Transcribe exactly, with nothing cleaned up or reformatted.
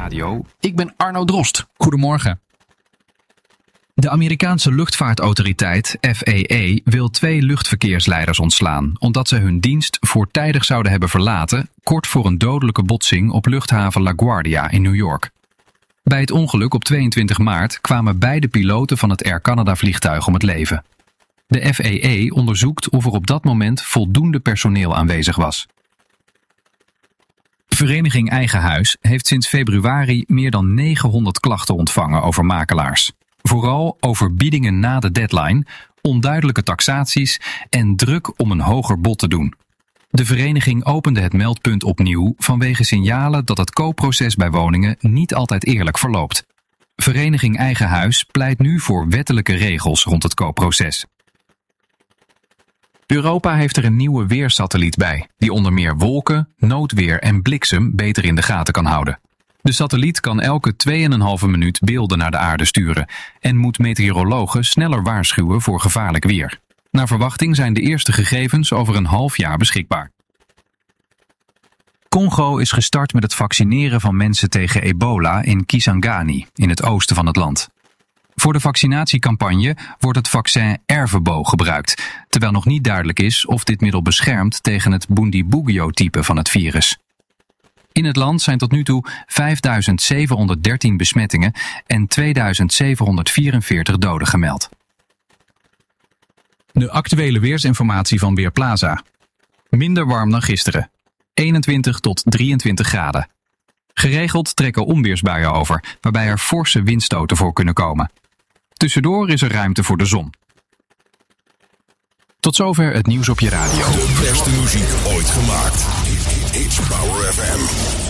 Radio. Ik ben Arno Drost. Goedemorgen. De Amerikaanse luchtvaartautoriteit F A A wil twee luchtverkeersleiders ontslaan, omdat ze hun dienst voortijdig zouden hebben verlaten, kort voor een dodelijke botsing op luchthaven LaGuardia in New York. Bij het ongeluk op tweeëntwintig maart kwamen beide piloten van het Air Canada vliegtuig om het leven. De F A A onderzoekt of er op dat moment voldoende personeel aanwezig was. Vereniging Eigen Huis heeft sinds februari meer dan negenhonderd klachten ontvangen over makelaars. Vooral over biedingen na de deadline, onduidelijke taxaties en druk om een hoger bod te doen. De vereniging opende het meldpunt opnieuw vanwege signalen dat het koopproces bij woningen niet altijd eerlijk verloopt. Vereniging Eigen Huis pleit nu voor wettelijke regels rond het koopproces. Europa heeft er een nieuwe weersatelliet bij, die onder meer wolken, noodweer en bliksem beter in de gaten kan houden. De satelliet kan elke twee komma vijf minuut beelden naar de aarde sturen en moet meteorologen sneller waarschuwen voor gevaarlijk weer. Naar verwachting zijn de eerste gegevens over een half jaar beschikbaar. Congo is gestart met het vaccineren van mensen tegen ebola in Kisangani, in het oosten van het land. Voor de vaccinatiecampagne wordt het vaccin Ervebo gebruikt, terwijl nog niet duidelijk is of dit middel beschermt tegen het Bundibugyo-type van het virus. In het land zijn tot nu toe vijfduizend zevenhonderddertien besmettingen en tweeduizend zevenhonderdvierenveertig doden gemeld. De actuele weersinformatie van Weerplaza. Minder warm dan gisteren. eenentwintig tot drieëntwintig graden. Geregeld trekken onweersbuien over, waarbij er forse windstoten voor kunnen komen. Tussendoor is er ruimte voor de zon. Tot zover het nieuws op je radio. De beste muziek ooit gemaakt. It's Power F M.